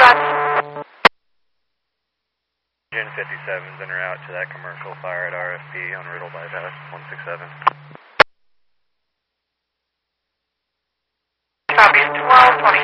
Engine 57's en route to that commercial fire at RFP on Riddle Bypass 167.